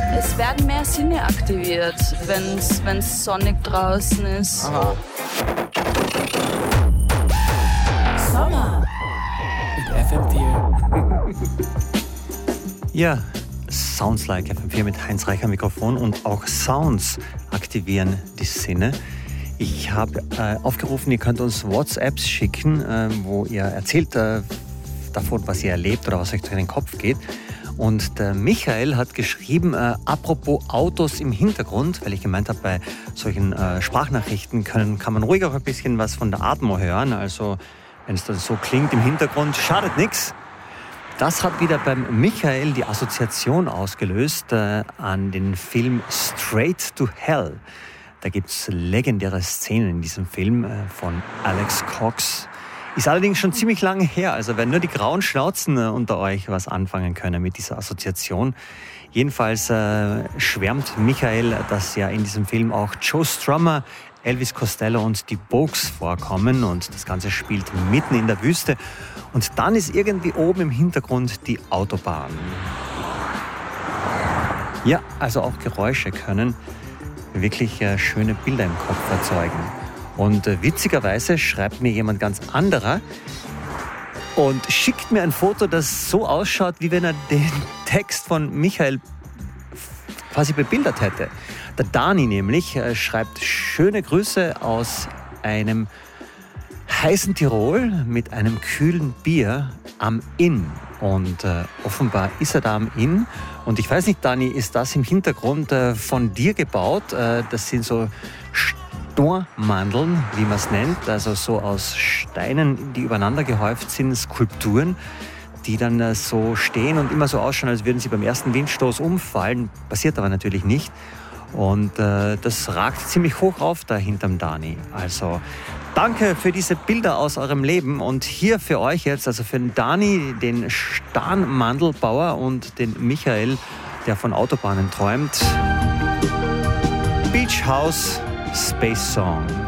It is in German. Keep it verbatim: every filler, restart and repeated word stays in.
Es werden mehr Sinne aktiviert, wenn es sonnig draußen ist. Aha. Sommer mit F M vier. Ja, Sounds like F M vier mit Heinz Reicher Mikrofon und auch Sounds aktivieren die Sinne. Ich habe äh, aufgerufen, ihr könnt uns WhatsApps schicken, äh, wo ihr erzählt äh, davon, was ihr erlebt oder was euch durch den Kopf geht. Und der Michael hat geschrieben, äh, apropos Autos im Hintergrund, weil ich gemeint habe, bei solchen äh, Sprachnachrichten können, kann man ruhig auch ein bisschen was von der Atmo hören. Also wenn es dann so klingt im Hintergrund, schadet nichts. Das hat wieder beim Michael die Assoziation ausgelöst äh, an den Film Straight to Hell. Da gibt es legendäre Szenen in diesem Film äh, von Alex Cox. Ist allerdings schon ziemlich lange her, also wenn nur die grauen Schnauzen äh, unter euch was anfangen können mit dieser Assoziation. Jedenfalls äh, schwärmt Michael, dass ja in diesem Film auch Joe Strummer, Elvis Costello und die Bogues vorkommen und das Ganze spielt mitten in der Wüste. Und dann ist irgendwie oben im Hintergrund die Autobahn. Ja, also auch Geräusche können wirklich äh, schöne Bilder im Kopf erzeugen. Und äh, witzigerweise schreibt mir jemand ganz anderer und schickt mir ein Foto, das so ausschaut, wie wenn er den Text von Michael quasi bebildert hätte. Der Dani nämlich äh, schreibt schöne Grüße aus einem heißen Tirol mit einem kühlen Bier am Inn. Und äh, offenbar ist er da am Inn. Und ich weiß nicht, Dani, ist das im Hintergrund äh, von dir gebaut? Äh, das sind so Stormandeln, wie man es nennt. Also so aus Steinen, die übereinander gehäuft sind, Skulpturen, die dann äh, so stehen und immer so ausschauen, als würden sie beim ersten Windstoß umfallen. Passiert aber natürlich nicht. Und äh, das ragt ziemlich hoch auf da hinterm Dani. Also danke für diese Bilder aus eurem Leben. Und hier für euch jetzt, also für den Dani, den Starnmandelbauer und den Michael, der von Autobahnen träumt, Beach House Space Song.